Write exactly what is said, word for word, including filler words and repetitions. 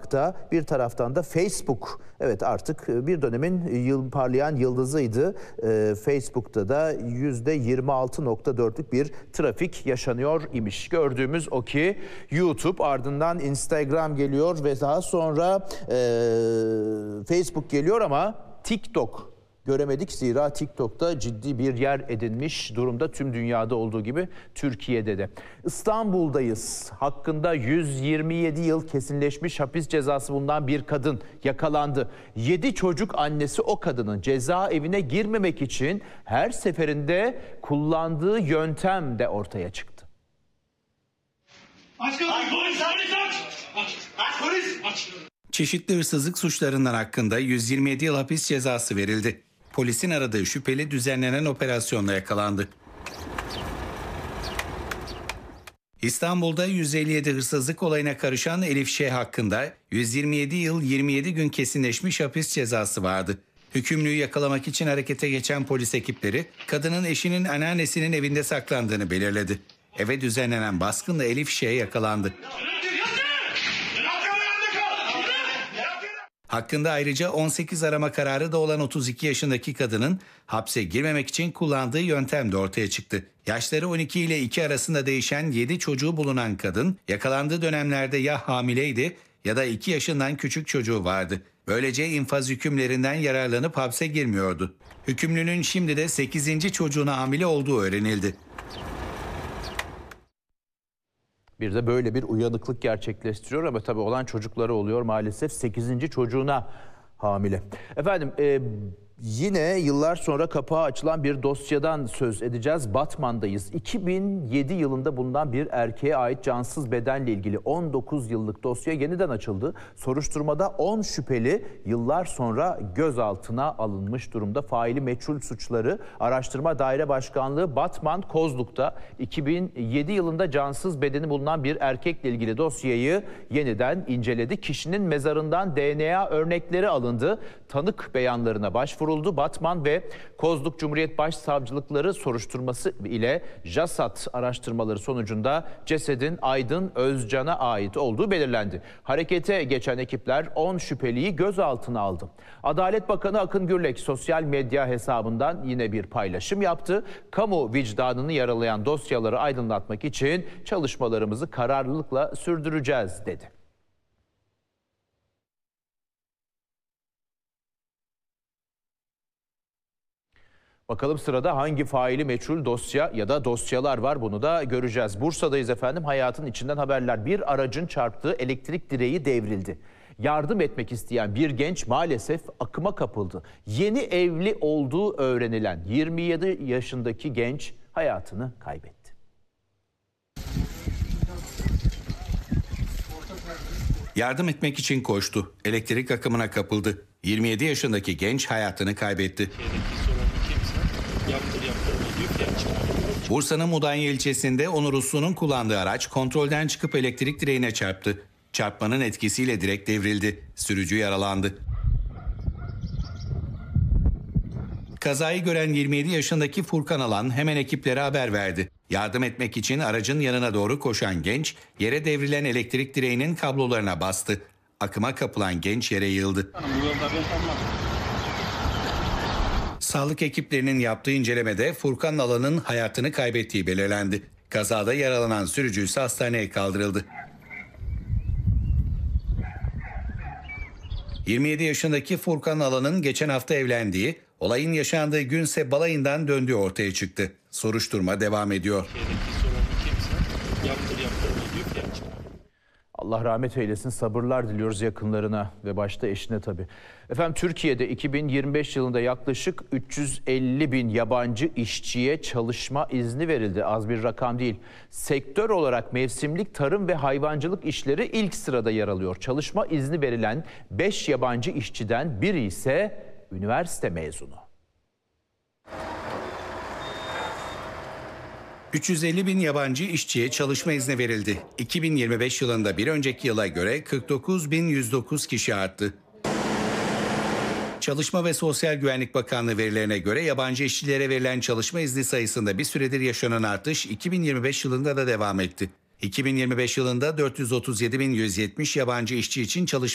anmakta. Bir taraftan da Facebook, evet artık bir dönemin yıl, parlayan yıldızıydı. Ee, Facebook'ta da yüzde yirmi altı nokta dörtlük bir trafik yaşanıyor imiş. Gördüğümüz o ki YouTube, ardından Instagram geliyor ve daha sonra e, Facebook geliyor ama TikTok göremedik, zira TikTok'ta ciddi bir yer edinmiş durumda, tüm dünyada olduğu gibi Türkiye'de de. İstanbul'dayız. Hakkında yüz yirmi yedi yıl kesinleşmiş hapis cezası bulunan bir kadın yakalandı. yedi çocuk annesi o kadının cezaevine girmemek için her seferinde kullandığı yöntem de ortaya çıktı. Aç kapıyı, polis, polis aç! Aç, aç polis! Aç! Çeşitli hırsızlık suçlarından hakkında yüz yirmi yedi yıl hapis cezası verildi. Polisin aradığı şüpheli düzenlenen operasyonla yakalandı. İstanbul'da yüz elli yedi hırsızlık olayına karışan Elif Ş. hakkında yüz yirmi yedi yıl yirmi yedi gün kesinleşmiş hapis cezası vardı. Hükümlüyü yakalamak için harekete geçen polis ekipleri kadının eşinin anneannesinin evinde saklandığını belirledi. Eve düzenlenen baskınla Elif Ş. yakalandı. Hakkında ayrıca on sekiz arama kararı da olan otuz iki yaşındaki kadının hapse girmemek için kullandığı yöntem de ortaya çıktı. Yaşları on iki ile iki arasında değişen yedi çocuğu bulunan kadın yakalandığı dönemlerde ya hamileydi ya da iki yaşından küçük çocuğu vardı. Böylece infaz hükümlerinden yararlanıp hapse girmiyordu. Hükümlünün şimdi de sekizinci çocuğuna hamile olduğu öğrenildi. Bir de böyle bir uyanıklık gerçekleştiriyor ama tabii olan çocukları oluyor maalesef, sekizinci çocuğuna hamile. Efendim e, yine yıllar sonra kapağı açılan bir dosyadan söz edeceğiz. Batman'dayız. iki bin yedi yılında bulunan bir erkeğe ait cansız bedenle ilgili on dokuz yıllık dosya yeniden açıldı. Soruşturmada on şüpheli yıllar sonra gözaltına alınmış durumda. Faili meçhul suçları Araştırma Daire Başkanlığı Batman Kozluk'ta iki bin yedi yılında cansız bedeni bulunan bir erkekle ilgili dosyayı yeniden inceledi. Kişinin mezarından D N A örnekleri alındı. Tanık beyanlarına başvuruldu. Batman ve Kozluk Cumhuriyet Başsavcılıkları soruşturması ile JASAT araştırmaları sonucunda cesedin Aydın Özcan'a ait olduğu belirlendi. Harekete geçen ekipler on şüpheliyi gözaltına aldı. Adalet Bakanı Akın Gürlek sosyal medya hesabından yine bir paylaşım yaptı. Kamu vicdanını yaralayan dosyaları aydınlatmak için çalışmalarımızı kararlılıkla sürdüreceğiz dedi. Bakalım sırada hangi faili meçhul dosya ya da dosyalar var, bunu da göreceğiz. Bursa'dayız efendim. Hayatın içinden haberler. Bir aracın çarptığı elektrik direği devrildi. Yardım etmek isteyen bir genç maalesef akıma kapıldı. Yeni evli olduğu öğrenilen yirmi yedi yaşındaki genç hayatını kaybetti. Yardım etmek için koştu. Elektrik akımına kapıldı. yirmi yedi yaşındaki genç hayatını kaybetti. Bursa'nın Mudanya ilçesinde Onur Uslu'nun kullandığı araç kontrolden çıkıp elektrik direğine çarptı. Çarpmanın etkisiyle direk devrildi. Sürücü yaralandı. Kazayı gören yirmi yedi yaşındaki Furkan Alan hemen ekiplere haber verdi. Yardım etmek için aracın yanına doğru koşan genç yere devrilen elektrik direğinin kablolarına bastı. Akıma kapılan genç yere yığıldı. Sağlık ekiplerinin yaptığı incelemede Furkan Alan'ın hayatını kaybettiği belirlendi. Kazada yaralanan sürücü ise hastaneye kaldırıldı. yirmi yedi yaşındaki Furkan Alan'ın geçen hafta evlendiği, olayın yaşandığı günse balayından döndüğü ortaya çıktı. Soruşturma devam ediyor. Allah rahmet eylesin, sabırlar diliyoruz yakınlarına ve başta eşine tabii. Efendim Türkiye'de iki bin yirmi beş yılında yaklaşık üç yüz elli bin yabancı işçiye çalışma izni verildi. Az bir rakam değil. Sektör olarak mevsimlik tarım ve hayvancılık işleri ilk sırada yer alıyor. Çalışma izni verilen beş yabancı işçiden biri ise üniversite mezunu. üç yüz elli bin yabancı işçiye çalışma izni verildi. iki bin yirmi beş yılında bir önceki yıla göre kırk dokuz bin yüz dokuz kişi arttı. Çalışma ve Sosyal Güvenlik Bakanlığı verilerine göre yabancı işçilere verilen çalışma izni sayısında bir süredir yaşanan artış iki bin yirmi beş yılında da devam etti. iki bin yirmi beş yılında dört yüz otuz yedi bin yüz yetmiş yabancı işçi için çalışma